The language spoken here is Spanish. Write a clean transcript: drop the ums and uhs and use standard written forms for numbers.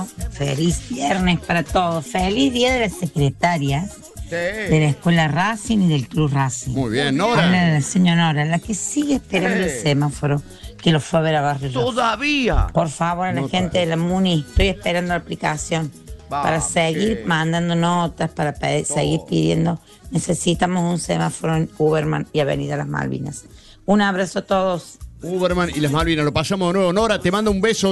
todo. Feliz viernes para todos. Feliz día de las secretarias de la escuela Racing y del Club Racing. Muy bien, Nora. Habla la señora Nora, la que sigue esperando el semáforo, que lo fue a ver a Barrio Rojo. Todavía. Por favor, a la gente de la MUNI, estoy esperando la aplicación para seguir mandando notas, para seguir pidiendo. Necesitamos un semáforo en Uberman y Avenida Las Malvinas. Un abrazo a todos. Uberman y Las Malvinas, lo pasamos de nuevo. Nora, te mando un beso.